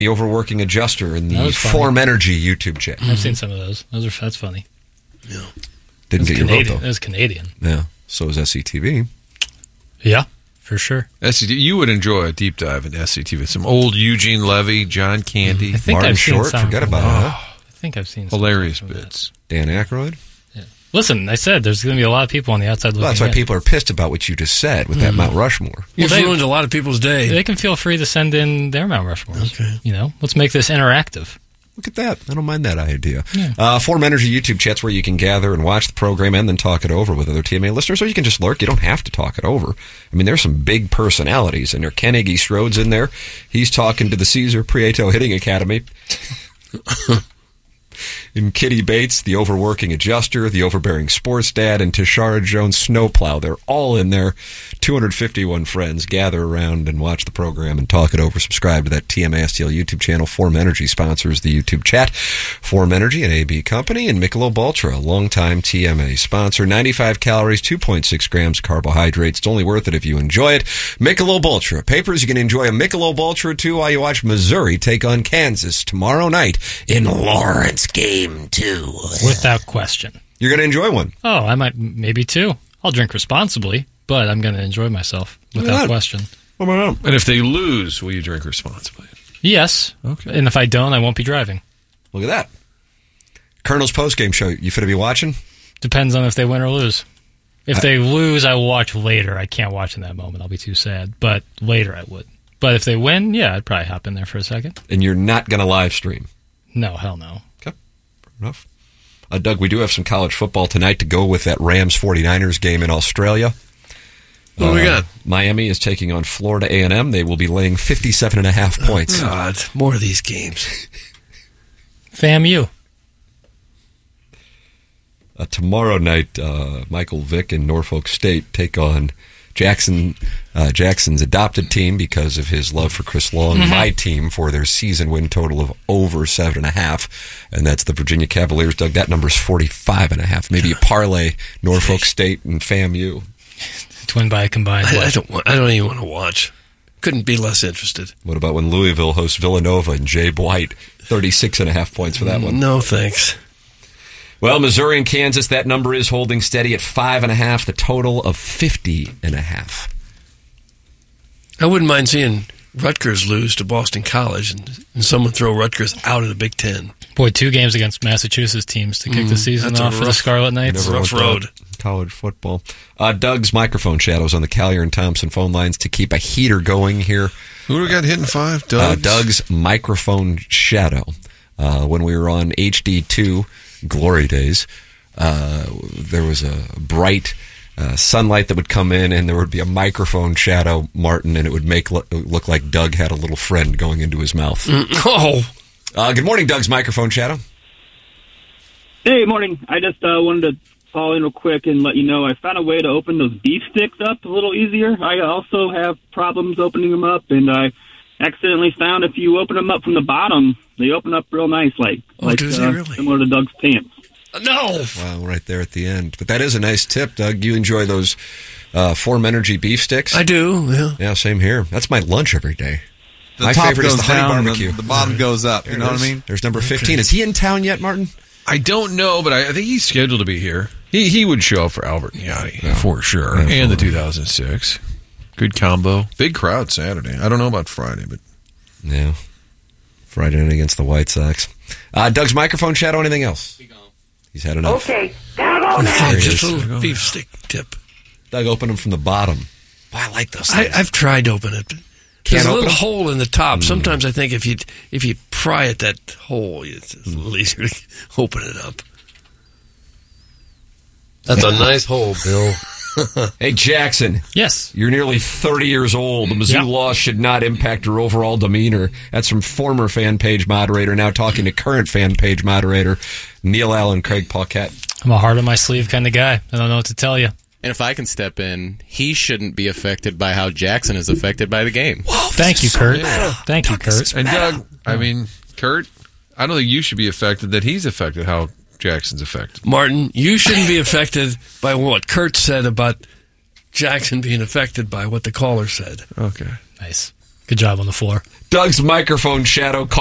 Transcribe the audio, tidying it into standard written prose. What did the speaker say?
The Overworking Adjuster in the Form Energy YouTube chat. I've seen some of those. That's funny. Yeah. Didn't get your vote, though. It was Canadian. Yeah. So is SCTV. Yeah, for sure. SCTV, you would enjoy a deep dive into SCTV. Some old Eugene Levy, John Candy, Martin Short. Forget about it. I think I've seen hilarious bits. Dan Aykroyd. Yeah. Listen, I said there's going to be a lot of people on the outside looking in. That's why people are pissed about what you just said with that Mount Rushmore. You've ruined a lot of people's day. They can feel free to send in their Mount Rushmores. Okay. Let's make this interactive. Look at that. I don't mind that idea. Yeah. Form Energy YouTube chat's where you can gather and watch the program and then talk it over with other TMA listeners, or you can just lurk. You don't have to talk it over. I mean, there's some big personalities in there. Ken Iggy Strode's in there. He's talking to the Cesar Prieto Hitting Academy. And Kitty Bates, the Overworking Adjuster, the Overbearing Sports Dad, and Tashara Jones Snowplow. They're all in there. 251 friends gather around and watch the program and talk it over. Subscribe to that TMA STL YouTube channel. Form Energy sponsors the YouTube chat. Form Energy, an AB company, and Michelob Ultra, a longtime TMA sponsor. 95 calories, 2.6 grams of carbohydrates. It's only worth it if you enjoy it. Michelob Ultra. Papers, you can enjoy a Michelob Ultra, too, while you watch Missouri take on Kansas tomorrow night in Lawrence. Game 2. Without question. You're going to enjoy one. Oh, I might, maybe 2. I'll drink responsibly, but I'm going to enjoy myself without question. And if they lose, will you drink responsibly? Yes. Okay. And if I don't, I won't be driving. Look at that. Colonel's postgame show. You fit to be watching? Depends on if they win or lose. If they lose, I will watch later. I can't watch in that moment. I'll be too sad. But later I would. But if they win, yeah, I'd probably hop in there for a second. And you're not going to live stream? No, hell no. Okay. Fair enough. Doug, we do have some college football tonight to go with that Rams-49ers game in Australia. What do we got? Miami is taking on Florida A&M. They will be laying 57.5 points. Oh, God, more of these games. FAMU. Tomorrow night, Michael Vick and Norfolk State take on Jackson's adopted team because of his love for Chris Long, my team, for their season win total of over 7.5, and that's the Virginia Cavaliers. Doug, that number's 45.5. Maybe a parlay Norfolk State and FAMU. To win by a combined. I don't even want to watch. Couldn't be less interested. What about when Louisville hosts Villanova and Jay White? 36.5 points for that one. No thanks. Well, Missouri and Kansas, that number is holding steady at 5.5, the total of 50.5. I wouldn't mind seeing Rutgers lose to Boston College and someone throw Rutgers out of the Big Ten. Boy, 2 games against Massachusetts teams to kick the season off for the Scarlet Knights. Rough road. College football. Doug's microphone shadows on the Collier and Thompson phone lines to keep a heater going here. Who do we got hitting 5? Doug's microphone shadow. When we were on HD2 Glory Days, there was a bright sunlight that would come in, and there would be a microphone shadow, Martin, and it would make look like Doug had a little friend going into his mouth. Good morning, Doug's microphone shadow. Hey, morning. I just wanted to call in real quick and let you know I found a way to open those beef sticks up a little easier. I also have problems opening them up, and I accidentally found if you open them up from the bottom, they open up real nice, really? Similar to Doug's pants. No! Wow, right there at the end. But that is a nice tip, Doug. You enjoy those Form Energy beef sticks? I do, yeah. Yeah, same here. That's my lunch every day. My favorite is the honey barbecue. The bottom goes up. You know what I mean? There's number 15. Is he in town yet, Martin? I don't know, but I think he's scheduled to be here. He would show up for Albert and Yachty, for sure. Yeah, and the 2006. Good combo. Big crowd Saturday. I don't know about Friday, but... Yeah. Friday night against the White Sox. Doug's microphone shadow, anything else? He's had enough. Okay. Now. Just a little beef stick tip. Doug, open them from the bottom. Wow, I like those things. I've tried to open it. There's a little hole in the top. Sometimes I think if you pry at that hole, it's a little easier to open it up. That's a nice hole, Bill. Hey, Jackson. Yes. You're nearly 30 years old. The Mizzou loss should not impact your overall demeanor. That's from former fan page moderator, now talking to current fan page moderator, Neil Allen, Craig Paquette. I'm a heart-on-my-sleeve kind of guy. I don't know what to tell you. And if I can step in, he shouldn't be affected by how Jackson is affected by the game. Whoa, thank you, Kurt. Thank you, Kurt. And Doug, I mean, Kurt, I don't think you should be affected that he's affected how Jackson's affected. Martin, you shouldn't be affected by what Kurt said about Jackson being affected by what the caller said. Okay. Nice. Good job on the floor. Doug's microphone shadow